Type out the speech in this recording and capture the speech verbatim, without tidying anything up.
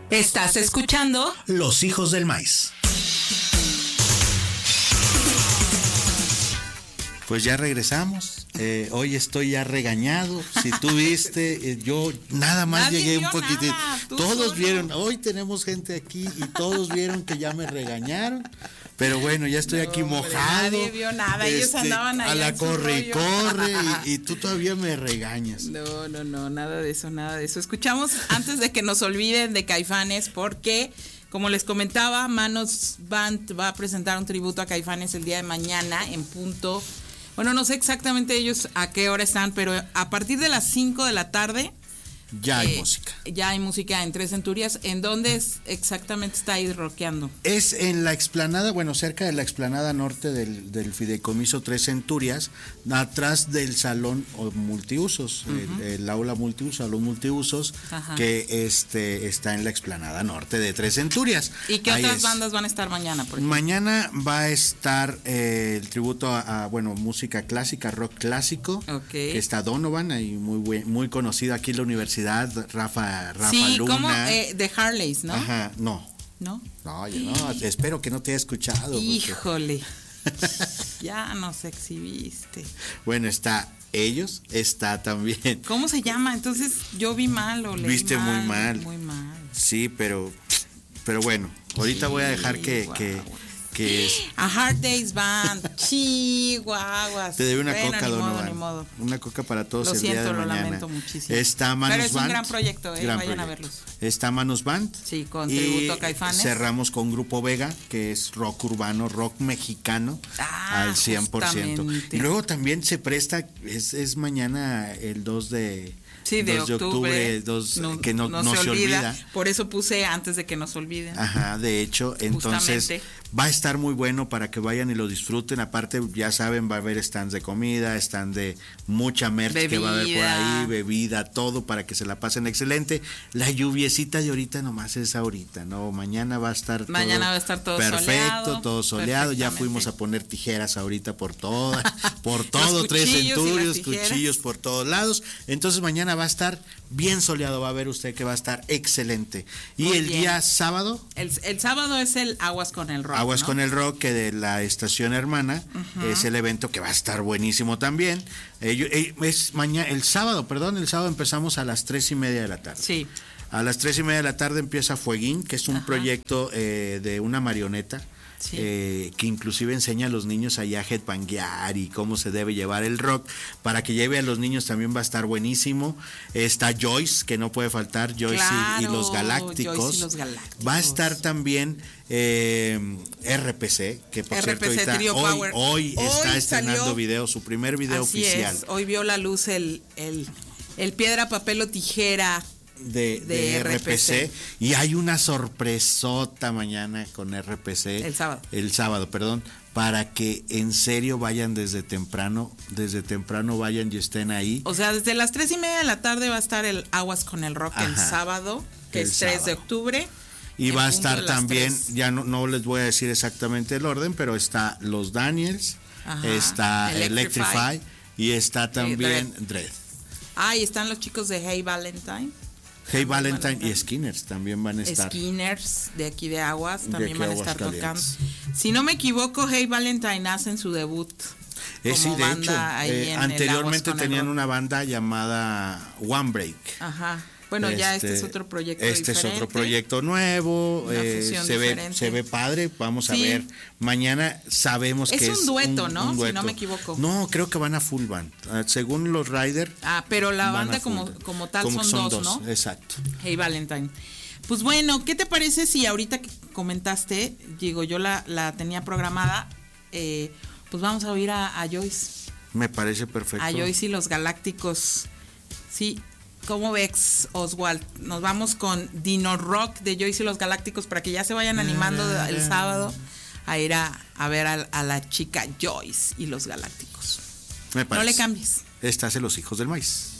Estás escuchando Los Hijos del Maíz. Pues ya regresamos. Eh, hoy estoy ya regañado. Si tú viste, eh, yo nada más Nadie llegué un vio poquitito. nada, tú Todos solo. vieron, hoy tenemos gente aquí y todos vieron que ya me regañaron. Pero bueno, ya estoy No, aquí hombre, mojado. nadie vio nada, ellos andaban allá a la en su corre y rollo. corre y, y tú todavía me regañas. No, no, no, nada de eso, nada de eso. Escuchamos antes de que nos olviden de Caifanes, porque, como les comentaba, Manos Band va a presentar un tributo a Caifanes el día de mañana en punto. Bueno, no sé exactamente ellos a qué hora están, pero a partir de las cinco de la tarde Ya hay eh, música. Ya hay música en Tres Centurias. ¿En dónde es, exactamente está ahí rockeando? Es en la explanada, bueno, cerca de la explanada norte del, del Fideicomiso Tres Centurias, atrás del salón multiusos, uh-huh. el, el aula multiusos, salón multiusos, Ajá. que este está en la explanada norte de Tres Centurias. ¿Y qué Ahí otras es. bandas van a estar mañana? Por Mañana va a estar eh, el tributo a, a, bueno, música clásica, rock clásico, okay. que está Donovan, ahí muy buen, muy conocido aquí en la universidad. Rafa, Rafa sí, Luna. como eh, de Harleys, ¿no? Ajá, no. ¿No? No, yo no, espero que no te haya escuchado. Híjole. Ya nos exhibiste. Bueno, está ellos, está también. ¿Cómo se llama? Entonces yo vi mal o leí Viste mal, muy mal. Muy mal. Sí, pero pero bueno, ahorita sí, voy a dejar que, wow. que que es A Hard Day's Band, chihuahuas. Te debe una bueno, coca, ni Donovan. modo, ni modo. Una coca para todos lo el siento, día de lo mañana. Lamento muchísimo. Está Manos Pero es Band. un gran proyecto, eh, gran vayan proyecto. a verlos. Está Manos Band. Sí, con tributo a Caifanes. Cerramos con Grupo Vega, que es rock urbano, rock mexicano ah, al cien por ciento. Justamente. Y luego también se presta, es, es mañana el dos de Sí, de dos octubre, de octubre, dos, no, que no, no, no se, se olvida. olvida. Por eso puse antes de que nos olviden. Ajá, de hecho, entonces Justamente. va a estar muy bueno para que vayan y lo disfruten. Aparte, ya saben, va a haber stands de comida, stand de mucha merch bebida. Que va a haber por ahí, bebida, todo para que se la pasen excelente. La lluviecita de ahorita nomás es ahorita, ¿no? Mañana va a estar Mañana todo va a estar todo perfecto, soleado. todo soleado. Ya fuimos a poner tijeras ahorita por todo, por todo, Tres Centurios, cuchillos por todos lados. Entonces mañana va a estar bien soleado, va a ver usted que va a estar excelente. Y Muy el bien. día sábado. El, el sábado es el Aguas con el Rock. Aguas ¿no? con el Rock, que de la estación hermana, uh-huh. es el evento que va a estar buenísimo también. Eh, eh, es mañana, el sábado, perdón, el sábado empezamos a las tres y media de la tarde. Sí. A las tres y media de la tarde empieza Fueguín, que es un Ajá. proyecto eh, de una marioneta. Sí. Eh, que inclusive enseña a los niños allá a headbanguear y cómo se debe llevar el rock, para que lleve a los niños también va a estar buenísimo. Está Joyce, que no puede faltar, Joyce claro, y, y los Galácticos. Joyce y los Galácticos. Va a estar también eh, R P C, que por R P C, cierto ahorita, hoy, Power. hoy está hoy estrenando salió, video, su primer video así oficial. Es, hoy vio la luz el, el, el piedra, papel o tijera. De, de, de R P C. R P C y hay una sorpresota mañana con R P C el sábado el sábado perdón para que en serio vayan desde temprano desde temprano vayan y estén ahí, o sea, desde las tres y media de la tarde va a estar el Aguas con el Rock. Ajá. El sábado, que el es tres sábado. De octubre y va a estar también tres. Ya no, no les voy a decir exactamente el orden, pero está Los Daniels. Ajá. Está Electrify, Electrify y está también hey, Dread. Ah, y están los chicos de Hey Valentine. Hey Valentine y Skinners también van a estar. Skinners de aquí de Aguas también aquí van a Aguas estar Calientes. tocando. Si no me equivoco, Hey Valentine hacen su debut. Eh, como sí, de banda hecho, ahí eh, en anteriormente tenían una banda llamada One Break. Ajá. Bueno, este, ya este es otro proyecto Este diferente. es otro proyecto nuevo, eh, se ve se ve padre, vamos sí. a ver. Mañana sabemos es que es un dueto, un, ¿no? Un dueto. Si no me equivoco. No, creo que van a full band. Uh, según los Rider. Ah, pero la banda como como tal como son, son dos, dos, ¿no? Exacto. Hey Valentine. Pues bueno, ¿qué te parece si ahorita que comentaste, digo, yo la, la tenía programada, eh, pues vamos a oír a, a Joyce? Me parece perfecto. A Joyce y los Galácticos. Sí, ¿cómo ves, Oswald? Nos vamos con Dino Rock de Joyce y los Galácticos para que ya se vayan animando el sábado a ir a, a ver a, a la chica Joyce y los Galácticos. Me parece. No le cambies. Estás en Los Hijos del Maíz.